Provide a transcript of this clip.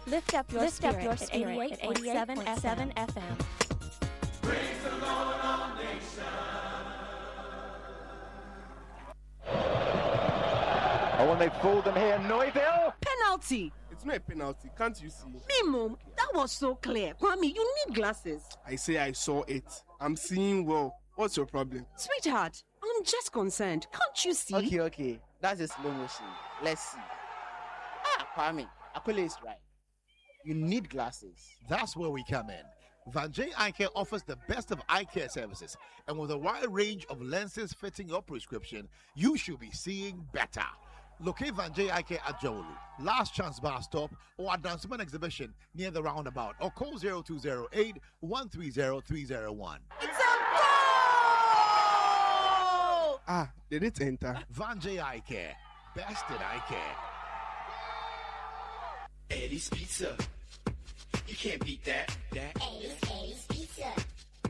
Lift up your spirit at 88.7 FM. Praise the Lord, all nations. Oh, and they fooled them here. Neuville. Penalty. It's not a penalty. Can't you see? Mimo, that was so clear. Kwame, you need glasses. I say I saw it. I'm seeing well. What's your problem? Sweetheart, I'm just concerned. Can't you see? Okay. That's a slow motion. Let's see. Kwame, Akule is right. You need glasses. That's where we come in. Van J Eye Care offers the best of eye care services, and with a wide range of lenses fitting your prescription, you should be seeing better. Locate Van J Eye Care at Jowolu, Last Chance Bar Stop, or at Danceman Exhibition near the roundabout, or call 0208 130 301. It's a goal! Did it enter? Van J Eye Care, best in eye care. Eddie's Pizza. You can't beat that.